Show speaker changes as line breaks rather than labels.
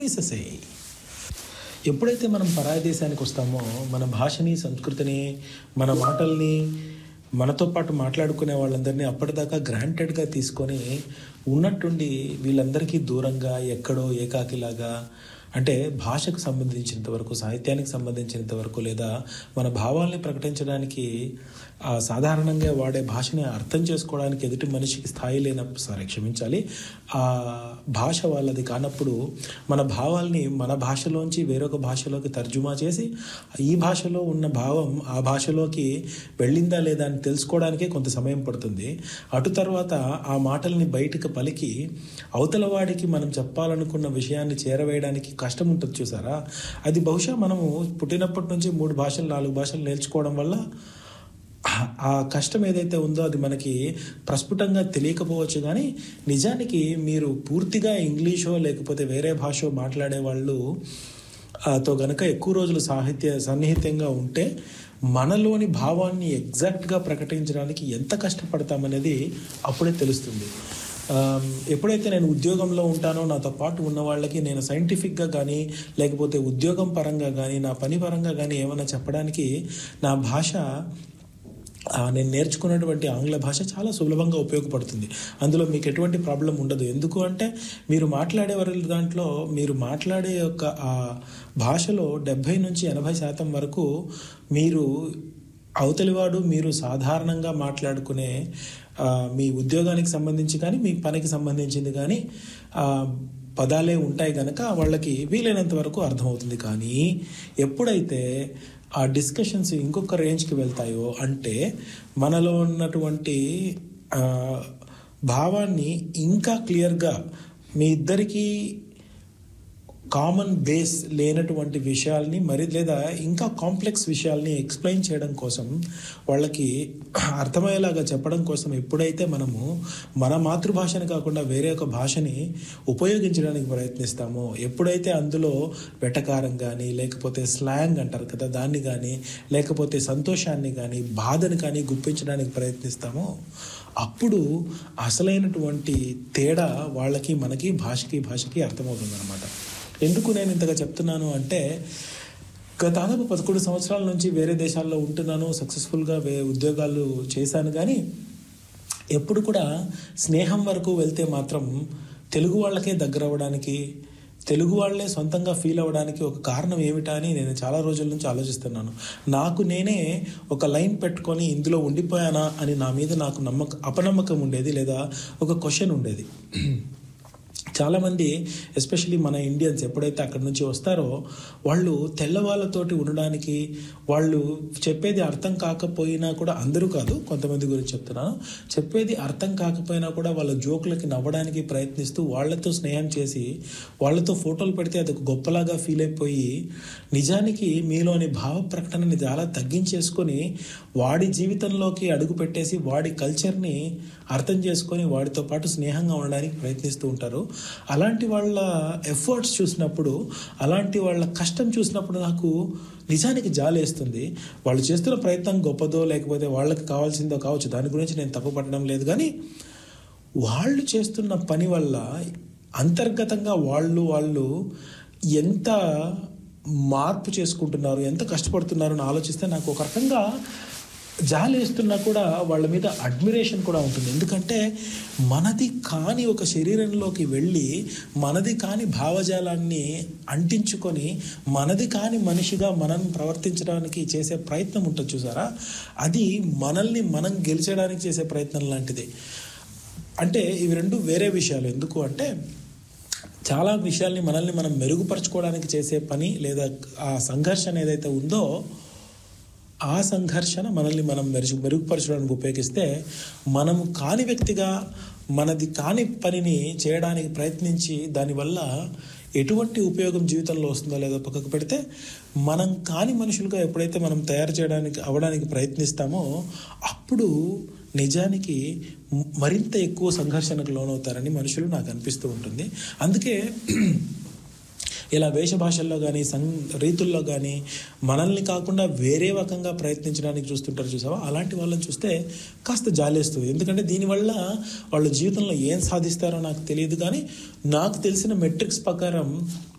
తీసేసేయ్. ఎప్పుడైతే మనం పరాయి దేశానికి వస్తామో మన భాషని, సంస్కృతిని, మన మాటల్ని, మనతో పాటు మాట్లాడుకునే వాళ్ళందరినీ అప్పటిదాకా గ్రాంటెడ్గా తీసుకొని ఉన్నట్టుండి వీళ్ళందరికీ దూరంగా ఎక్కడో ఏకాకిలాగా, అంటే భాషకు సంబంధించినంత వరకు, సాహిత్యానికి సంబంధించినంత వరకు, లేదా మన భావాల్ని ప్రకటించడానికి సాధారణంగా వాడే భాషని అర్థం చేసుకోవడానికి ఎదుటి మనిషికి స్థాయి లేనప్పుడు, క్షమించాలి, ఆ భాష వాళ్ళది కానప్పుడు మన భావాల్ని మన భాషలోంచి వేరొక భాషలోకి తర్జుమా చేసి ఈ భాషలో ఉన్న భావం ఆ భాషలోకి వెళ్ళిందా లేదా అని తెలుసుకోవడానికే కొంత సమయం పడుతుంది. అటు తర్వాత ఆ మాటల్ని బయటకు పలికి అవతల వాడికి మనం చెప్పాలనుకున్న విషయాన్ని చేరవేయడానికి కష్టం ఉంటుంది చూసారా. అది బహుశా మనము పుట్టినప్పటి నుంచి 3 భాషలు 4 భాషలు నేర్చుకోవడం వల్ల ఆ కష్టం ఏదైతే ఉందో అది మనకి ప్రస్ఫుటంగా తెలియకపోవచ్చు. కానీ నిజానికి మీరు పూర్తిగా ఇంగ్లీషో లేకపోతే వేరే భాషో మాట్లాడే వాళ్ళు తో గనక ఎక్కువ రోజులు సన్నిహితంగా ఉంటే మనలోని భావాన్ని ఎగ్జాక్ట్గా ప్రకటించడానికి ఎంత కష్టపడతామనేది అప్పుడే తెలుస్తుంది. ఎప్పుడైతే నేను ఉద్యోగంలో ఉంటానో నాతో పాటు ఉన్న వాళ్ళకి నేను సైంటిఫిక్గా కానీ లేకపోతే ఉద్యోగం పరంగా కానీ నా పని పరంగా కానీ ఏమైనా చెప్పడానికి నా భాష, నేను నేర్చుకున్నటువంటి ఆంగ్ల భాష చాలా సులభంగా ఉపయోగపడుతుంది. అందులో మీకు ఎటువంటి ప్రాబ్లం ఉండదు. ఎందుకు అంటే మీరు మాట్లాడే దాంట్లో మీరు మాట్లాడే యొక్క ఆ భాషలో 70 నుంచి 80% వరకు మీరు అవతలివాడు మీరు సాధారణంగా మాట్లాడుకునే మీ ఉద్యోగానికి సంబంధించి కానీ మీ పనికి సంబంధించింది కానీ పదాలే ఉంటాయి కనుక వాళ్ళకి వీలైనంత వరకు అర్థమవుతుంది. కానీ ఎప్పుడైతే ఆ డిస్కషన్స్ ఇంకొక రేంజ్కి వెళ్తాయో, అంటే మనలో ఉన్నటువంటి భావాన్ని ఇంకా క్లియర్గా మీ ఇద్దరికీ కామన్ బేస్ లేనటువంటి విషయాల్ని లేదా ఇంకా కాంప్లెక్స్ విషయాల్ని ఎక్స్ప్లెయిన్ చేయడం కోసం, వాళ్ళకి అర్థమయ్యేలాగా చెప్పడం కోసం ఎప్పుడైతే మనము మన మాతృభాషని కాకుండా వేరే ఒక భాషని ఉపయోగించడానికి ప్రయత్నిస్తామో, ఎప్పుడైతే అందులో వెటకారం కానీ లేకపోతే స్లాంగ్ అంటారు కదా దాన్ని కానీ లేకపోతే సంతోషాన్ని కానీ బాధని కానీ గుప్పించడానికి ప్రయత్నిస్తామో అప్పుడు అసలైనటువంటి తేడా వాళ్ళకి మనకి భాషకి అర్థమవుతుంది అనమాట. ఎందుకు నేను ఇంతగా చెప్తున్నాను అంటే దాదాపు 11 సంవత్సరాల నుంచి వేరే దేశాల్లో ఉంటున్నాను, సక్సెస్ఫుల్గా ఉద్యోగాలు చేశాను. కానీ ఎప్పుడు కూడా స్నేహం వరకు వెళ్తే మాత్రం తెలుగు వాళ్ళకే దగ్గర అవ్వడానికి, తెలుగు వాళ్ళే సొంతంగా ఫీల్ అవ్వడానికి ఒక కారణం ఏమిటా అని నేను చాలా రోజుల నుంచి ఆలోచిస్తున్నాను. నాకు నేనే ఒక లైన్ పెట్టుకొని ఇందులో ఉండిపోయానా అని నా మీద నాకు అపనమ్మకం ఉండేది, లేదా ఒక క్వశ్చన్ ఉండేది. చాలామంది ఎస్పెషలీ మన ఇండియన్స్ ఎప్పుడైతే అక్కడి నుంచి వస్తారో వాళ్ళు తెల్లవాళ్ళతోటి ఉండడానికి, వాళ్ళు చెప్పేది అర్థం కాకపోయినా కూడా, అందరూ కాదు కొంతమంది గురించి చెప్తున్నాను, చెప్పేది అర్థం కాకపోయినా కూడా వాళ్ళ జోకులకి నవ్వడానికి ప్రయత్నిస్తూ వాళ్ళతో స్నేహం చేసి వాళ్ళతో ఫోటోలు పెడితే అది గొప్పలాగా ఫీల్ అయిపోయి నిజానికి మీలోని భావ ప్రకటనని చాలా తగ్గించేసుకొని వాడి జీవితంలోకి అడుగు పెట్టేసి వాడి కల్చర్ని అర్థం చేసుకొని వాడితో పాటు స్నేహంగా ఉండడానికి ప్రయత్నిస్తూ ఉంటారు. అలాంటి వాళ్ళ ఎఫర్ట్స్ చూసినప్పుడు, అలాంటి వాళ్ళ కష్టం చూసినప్పుడు నాకు నిజానికి జాలేస్తుంది. వాళ్ళు చేస్తున్న ప్రయత్నం గొప్పదో లేకపోతే వాళ్ళకి కావాల్సిందో కావచ్చు, దాని గురించి నేను తప్పు పట్టడం లేదు. కానీ వాళ్ళు చేస్తున్న పని వల్ల అంతర్గతంగా వాళ్ళు ఎంత మార్పు చేసుకుంటున్నారు, ఎంత కష్టపడుతున్నారు అని ఆలోచిస్తే నాకు ఒక రకంగా జాలేస్తున్నా కూడా వాళ్ళ మీద అడ్మిరేషన్ కూడా ఉంటుంది. ఎందుకంటే మనది కాని ఒక శరీరంలోకి వెళ్ళి మనది కాని భావజాలాన్ని అంటించుకొని మనది కాని మనిషిగా మనం ప్రవర్తించడానికి చేసే ప్రయత్నం ఉంటుంది చూసారా, అది మనల్ని మనం గెలిచడానికి చేసే ప్రయత్నం లాంటిది. అంటే ఇవి రెండు వేరే విషయాలు. ఎందుకు అంటే చాలా విషయాల్ని మనల్ని మనం మెరుగుపరచుకోవడానికి చేసే పని లేదా ఆ సంఘర్షణ ఏదైతే ఉందో ఆ సంఘర్షణ మనల్ని మనం మెరుగుపరచడానికి ఉపయోగిస్తే, మనము కాని వ్యక్తిగా మనది కాని పనిని చేయడానికి ప్రయత్నించి దానివల్ల ఎటువంటి ఉపయోగం జీవితంలో వస్తుందో లేదో పక్కకు పెడితే, మనం కాని మనుషులుగా ఎప్పుడైతే మనం అవ్వడానికి ప్రయత్నిస్తామో అప్పుడు నిజానికి మరింత ఎక్కువ సంఘర్షణకు లోనవుతారని మనుషులు నాకు అనిపిస్తూ ఉంటుంది. అందుకే ఇలా వేషభాషల్లో కానీ రీతుల్లో కానీ మనల్ని కాకుండా వేరే రకంగా ప్రయత్నించడానికి చూస్తుంటారు చూసావా, అలాంటి వాళ్ళని చూస్తే కాస్త జాలేస్తుంది. ఎందుకంటే దీనివల్ల వాళ్ళ జీవితంలో ఏం సాధిస్తారో నాకు తెలియదు. కానీ నాకు తెలిసిన మెట్రిక్స్ ప్రకారం